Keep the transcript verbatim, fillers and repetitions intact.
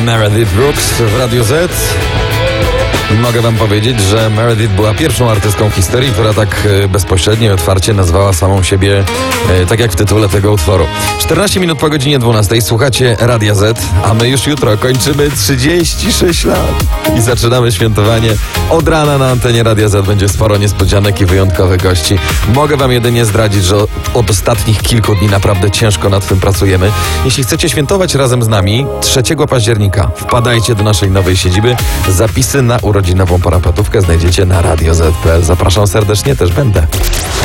Meredith Brooks w Radiu Z. Mogę wam powiedzieć, że Meredith była pierwszą artystką w historii, która tak bezpośrednio i otwarcie nazwała samą siebie, tak jak w tytule tego utworu. czternaście minut po godzinie dwunastej słuchacie Radia Z, a my już jutro kończymy trzydzieści sześć lat i zaczynamy świętowanie. Od rana na antenie Radia Z będzie sporo niespodzianek i wyjątkowych gości. Mogę wam jedynie zdradzić, że od ostatnich kilku dni naprawdę ciężko nad tym pracujemy. Jeśli chcecie świętować razem z nami trzeciego października, wpadajcie do naszej nowej siedziby. Zapisy na urodzinową parapetówkę znajdziecie na radio zet kropka pe el. Zapraszam serdecznie, też będę.